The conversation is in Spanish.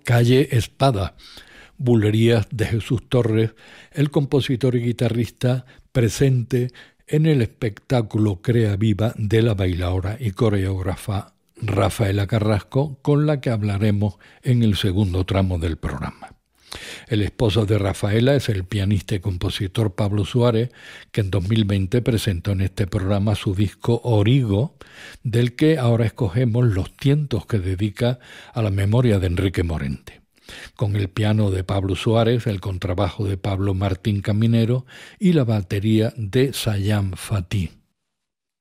Calle Espada, bulerías de Jesús Torres, el compositor y guitarrista presente en el espectáculo Crea Viva de la bailaora y coreógrafa Rafaela Carrasco, con la que hablaremos en el segundo tramo del programa. El esposo de Rafaela es el pianista y compositor Pablo Suárez, que en 2020 presentó en este programa su disco Origo, del que ahora escogemos los tientos que dedica a la memoria de Enrique Morente. Con el piano de Pablo Suárez, el contrabajo de Pablo Martín Caminero y la batería de Sayam Fatih.